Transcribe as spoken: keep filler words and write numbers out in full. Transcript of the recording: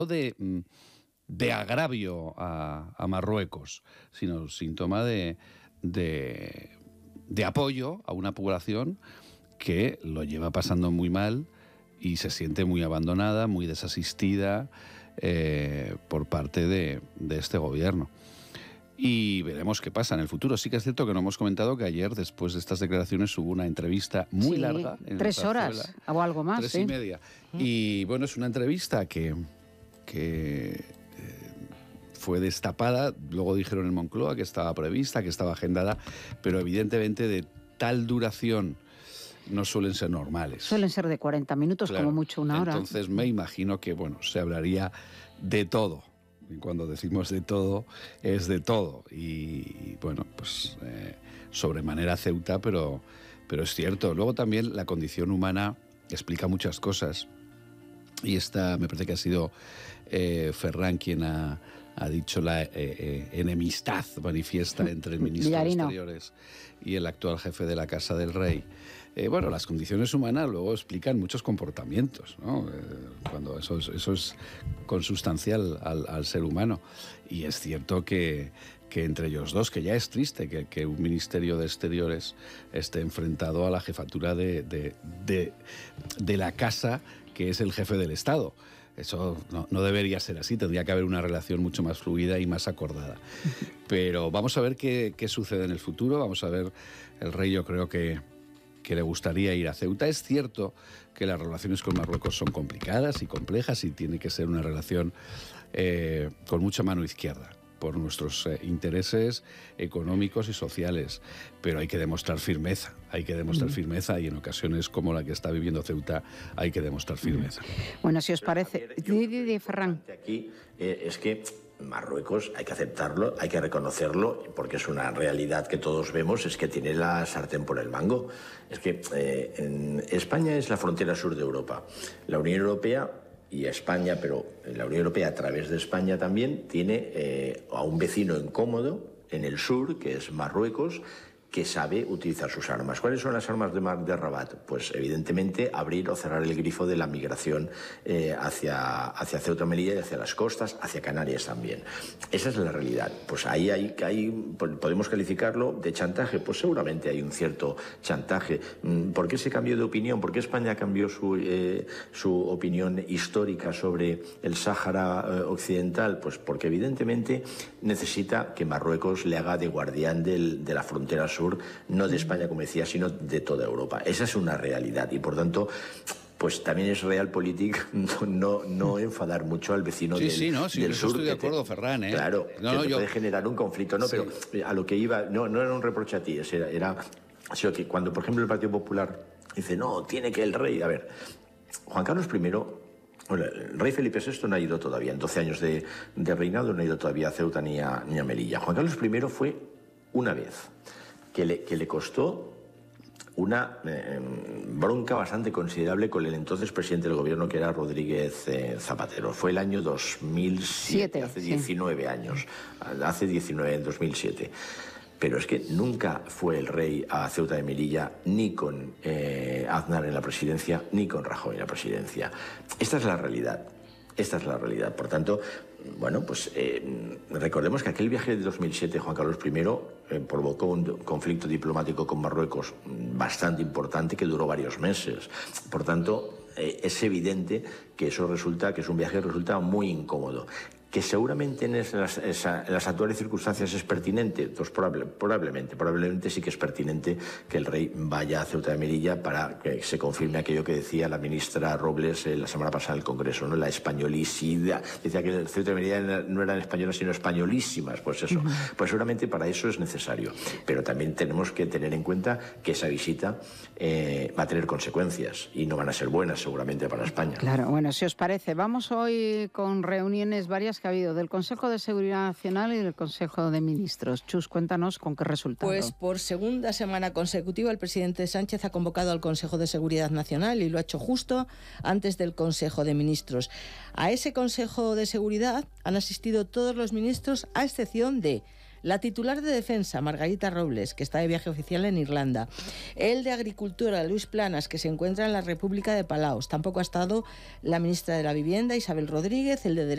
de, de agravio a, a Marruecos, sino síntoma de, de, de apoyo a una población que lo lleva pasando muy mal y se siente muy abandonada, muy desasistida eh, por parte de, de este gobierno. Y veremos qué pasa en el futuro. Sí que es cierto que no hemos comentado que ayer, después de estas declaraciones, hubo una entrevista muy sí, larga. En tres horas o algo más. Tres ¿sí? y media. Y bueno, es una entrevista que, que eh, fue destapada. Luego dijeron en Moncloa que estaba prevista, que estaba agendada, pero evidentemente de tal duración no suelen ser normales. Suelen ser de cuarenta minutos, claro, como mucho una hora. Entonces me imagino que, bueno, se hablaría de todo. Y cuando decimos de todo, es de todo. Y, y bueno, pues eh, sobremanera Ceuta, pero, pero es cierto. Luego también la condición humana explica muchas cosas. Y esta, me parece que ha sido eh, Ferran quien ha, ha dicho la eh, eh, enemistad manifiesta entre el ministro de Exteriores y el actual jefe de la Casa del Rey. Eh, bueno, las condiciones humanas luego explican muchos comportamientos, ¿no? Eh, cuando eso es, eso es consustancial al, al ser humano. Y es cierto que, que entre ellos dos, que ya es triste que, que un ministerio de Exteriores esté enfrentado a la jefatura de, de, de, de la casa que es el jefe del Estado. Eso no, no debería ser así, tendría que haber una relación mucho más fluida y más acordada. Pero vamos a ver qué, qué sucede en el futuro, vamos a ver, el rey yo creo que, que le gustaría ir a Ceuta. Es cierto que las relaciones con Marruecos son complicadas y complejas y tiene que ser una relación eh, con mucha mano izquierda por nuestros eh, intereses económicos y sociales, pero hay que demostrar firmeza, hay que demostrar mm. firmeza y en ocasiones como la que está viviendo Ceuta hay que demostrar firmeza. Bueno, si os parece, Didi Ferran. Aquí eh, es que Marruecos hay que aceptarlo, hay que reconocerlo, porque es una realidad que todos vemos, es que tiene la sartén por el mango. Es que eh, en España es la frontera sur de Europa. La Unión Europea y España, pero la Unión Europea a través de España también tiene eh, a un vecino incómodo en el sur, que es Marruecos, que sabe utilizar sus armas. ¿Cuáles son las armas de, Mar de Rabat? Pues evidentemente abrir o cerrar el grifo de la migración eh, hacia, hacia Ceuta, Melilla y hacia las costas, hacia Canarias también. Esa es la realidad. Pues ahí hay, hay, podemos calificarlo de chantaje. Pues seguramente hay un cierto chantaje. ¿Por qué ese cambio de opinión? ¿Por qué España cambió su, eh, su opinión histórica sobre el Sáhara eh, Occidental? Pues porque evidentemente necesita que Marruecos le haga de guardián del, de la frontera sur, no de España, como decía, sino de toda Europa. Esa es una realidad y, por tanto, pues también es realpolitik no, no, no enfadar mucho al vecino sí, del, sí, no, sí, del sur. Estoy de acuerdo, te, Ferran, ¿eh? Claro, no, que no, te yo... puede generar un conflicto, ¿no? Sí. Pero a lo que iba, no, no era un reproche a ti, era, era sino que cuando, por ejemplo, el Partido Popular dice, no, tiene que el rey... A ver, Juan Carlos primero... Bueno, el rey Felipe sexto no ha ido todavía, en doce años de, de reinado no ha ido todavía a Ceuta ni a, ni a Melilla. Juan Carlos primero fue una vez... Que le, que le costó una eh, bronca bastante considerable con el entonces presidente del gobierno, que era Rodríguez eh, Zapatero. Fue el año dos mil siete, Siete, hace diecinueve sí. años, hace diecinueve, en dos mil siete. Pero es que nunca fue el rey a Ceuta de Melilla, ni con eh, Aznar en la presidencia, ni con Rajoy en la presidencia. Esta es la realidad. Esta es la realidad. Por tanto, bueno, pues eh, recordemos que aquel viaje de dos mil siete, Juan Carlos primero, eh, provocó un conflicto diplomático con Marruecos bastante importante que duró varios meses. Por tanto, eh, es evidente que eso resulta, que es un viaje que resulta muy incómodo. Que seguramente en las, esa, en las actuales circunstancias es pertinente, pues probable, probablemente, probablemente sí que es pertinente que el rey vaya a Ceuta de Melilla para que se confirme aquello que decía la ministra Robles eh, la semana pasada en el Congreso, ¿no? La españolicidad. Decía que Ceuta de Melilla no eran españolas sino españolísimas, pues eso. Uh-huh. Pues seguramente para eso es necesario. Pero también tenemos que tener en cuenta que esa visita eh, va a tener consecuencias y no van a ser buenas seguramente para España. Claro, bueno, si os parece, vamos hoy con reuniones varias que ha habido del Consejo de Seguridad Nacional y del Consejo de Ministros. Chus, cuéntanos con qué resultado. Pues por segunda semana consecutiva el presidente Sánchez ha convocado al Consejo de Seguridad Nacional y lo ha hecho justo antes del Consejo de Ministros. A ese Consejo de Seguridad han asistido todos los ministros a excepción de la titular de Defensa, Margarita Robles, que está de viaje oficial en Irlanda. El de Agricultura, Luis Planas, que se encuentra en la República de Palaos. Tampoco ha estado la ministra de la Vivienda, Isabel Rodríguez, el de Derecho